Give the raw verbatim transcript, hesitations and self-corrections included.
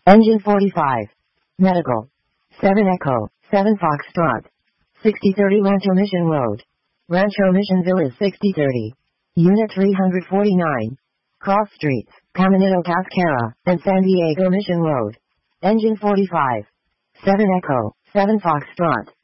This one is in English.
Engine forty-five. Medical. seven Echo, seven Foxtrot. sixty thirty Rancho Mission Road. Rancho Mission Villas sixty thirty. Unit three forty-nine. Cross Streets, Caminito Cascara, and San Diego Mission Road. Engine forty-five. seven Echo, seven Foxtrot.